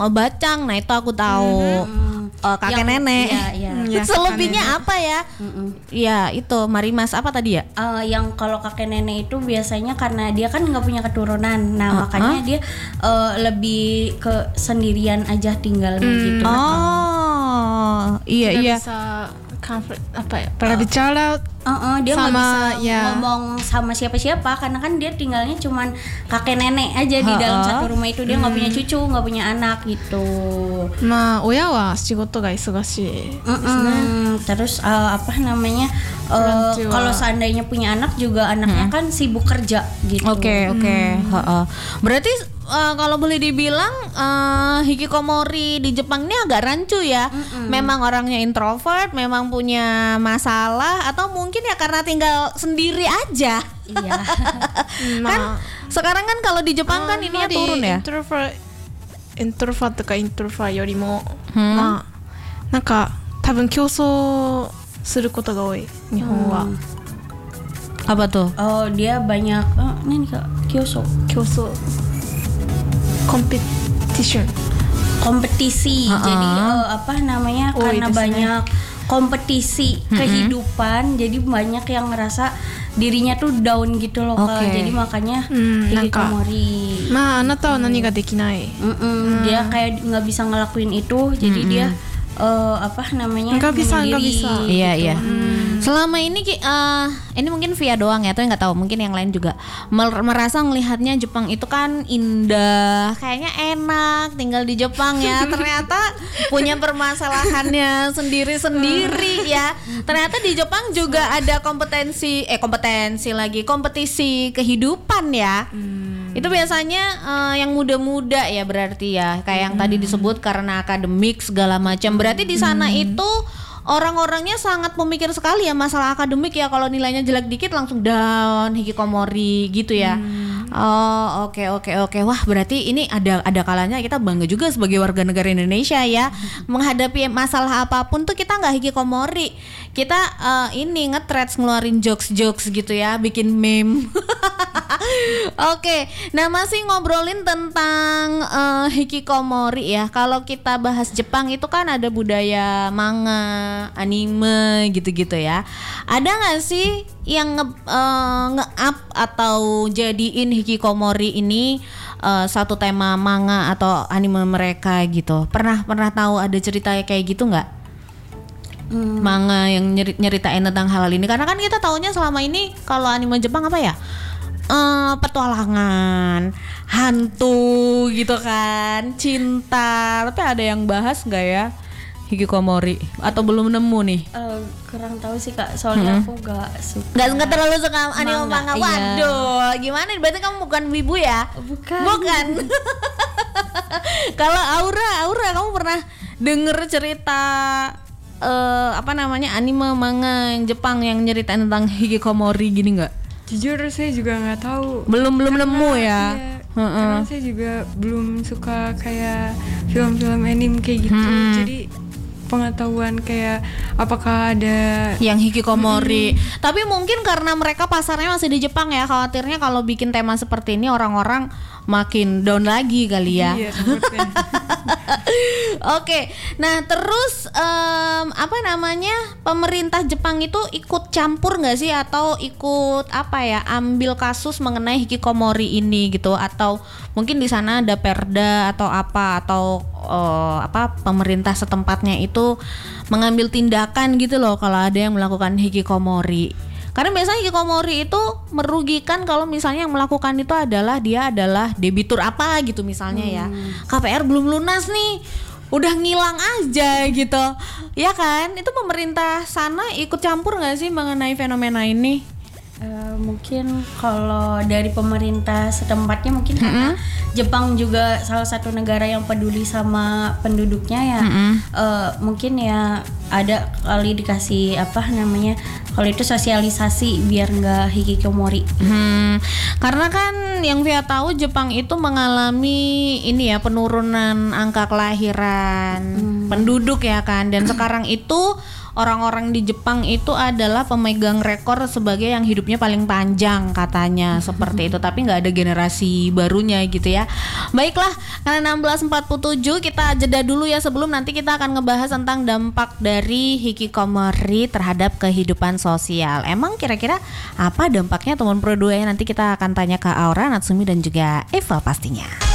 obacang. Nah, itu aku tahu. Kakek nenek. Iya, selebihnya apa ya? Ya itu Marimas apa tadi ya? Yang kalau kakek nenek itu biasanya karena dia kan nggak punya keturunan, nah makanya dia lebih ke sendirian aja tinggalnya gitu. Iya. Bisa konflik apa ya? Berbicara Dia nggak sama, bisa ngomong sama siapa-siapa karena kan dia tinggalnya cuman kakek nenek aja di dalam satu rumah itu. Dia nggak punya cucu, nggak punya anak gitu. まあ親は仕事が忙しいですね。 Terus apa namanya? Orang tua. Kalau seandainya punya anak juga anaknya kan sibuk kerja gitu. Oke. Berarti kalau boleh dibilang hikikomori di Jepang ini agak rancu ya. Memang orangnya introvert, memang punya masalah, atau mungkin ya karena tinggal sendiri aja. Iya. Kan sekarang kan kalau di Jepang kan ini ya turun ya. イントロファとかイントロファよりも、まあなんか多分競争することが多い日本は。 Apa tuh? Dia banyak ini Kak, kyoso. 競争 competition Kompetisi. Jadi apa namanya? Oh, Karena itu banyak kompetisi kehidupan, jadi banyak yang ngerasa dirinya tuh down gitu loh Kak. Jadi makanya hikikomori. まああなたは何ができない Dia kayak nggak bisa ngelakuin itu, jadi dia apa namanya? Nggak bisa. Iya. Selama ini ini mungkin via doang ya, atau nggak tahu, mungkin yang lain juga merasa melihatnya Jepang itu kan indah, kayaknya enak tinggal di Jepang ya. Ternyata punya permasalahannya sendiri-sendiri ya. Ternyata di Jepang juga ada kompetisi kehidupan ya. Itu biasanya yang muda-muda ya berarti ya, kayak yang tadi disebut karena akademik segala macam. Berarti di sana itu orang-orangnya sangat memikir sekali ya masalah akademik ya. Kalau nilainya jelek dikit langsung down, hikikomori gitu ya. Oke. Wah, berarti ini ada kalanya kita bangga juga sebagai warga negara Indonesia ya. Menghadapi masalah apapun tuh kita nggak hikikomori. Kita ini nge-threads, ngeluarin jokes gitu ya, bikin meme. Oke, nah masih ngobrolin tentang hikikomori ya. Kalau kita bahas Jepang itu kan ada budaya manga, anime gitu-gitu ya. Ada nggak sih yang nge-up atau jadiin hikikomori ini satu tema manga atau anime mereka gitu? Pernah tahu ada cerita kayak gitu nggak? Manga yang nyeritain tentang hal ini, karena kan kita taunya selama ini kalau anime Jepang apa ya? Petualangan, hantu gitu kan, cinta. Tapi ada yang bahas nggak ya hikikomori? Atau belum nemu nih? Kurang tahu sih Kak, soalnya aku nggak suka. Nggak terlalu suka anime manga. Iya. Waduh, gimana? Berarti kamu bukan wibu ya? Bukan. Kalau Aura, kamu pernah denger cerita apa namanya anime manga yang Jepang yang nyeritain tentang hikikomori gini nggak? Jujur saya juga nggak tahu. Belum nemu ya. Karena saya juga belum suka kayak film-film anime kayak gitu. Jadi pengetahuan kayak apakah ada yang hikikomori. Tapi mungkin karena mereka pasarnya masih di Jepang ya, khawatirnya kalau bikin tema seperti ini orang-orang makin down lagi kali ya. Iya, sepertinya. Oke, nah terus apa namanya, pemerintah Jepang itu ikut campur nggak sih, atau ikut apa ya, ambil kasus mengenai hikikomori ini gitu, atau mungkin di sana ada perda atau apa, atau apa pemerintah setempatnya itu mengambil tindakan gitu loh kalau ada yang melakukan hikikomori. Karena biasanya hikikomori itu merugikan kalau misalnya yang melakukan itu adalah dia adalah debitur apa gitu misalnya ya. KPR belum lunas nih, udah ngilang aja gitu. Ya kan? Itu pemerintah sana ikut campur nggak sih mengenai fenomena ini? Mungkin kalau dari pemerintah setempatnya mungkin karena Jepang juga salah satu negara yang peduli sama penduduknya ya. Mungkin ya ada kali dikasih apa namanya, kalau itu sosialisasi biar nggak hikikomori. Karena kan yang Via tahu Jepang itu mengalami ini ya, penurunan angka kelahiran penduduk ya kan, dan sekarang itu orang-orang di Jepang itu adalah pemegang rekor sebagai yang hidupnya paling panjang katanya seperti itu, tapi nggak ada generasi barunya gitu ya. Baiklah, karena 16:47 kita jeda dulu ya sebelum nanti kita akan ngebahas tentang dampak dari hikikomori terhadap kehidupan sosial. Emang kira-kira apa dampaknya teman pro 2 ya? Nanti kita akan tanya ke Aura, Natsumi dan juga Eva pastinya.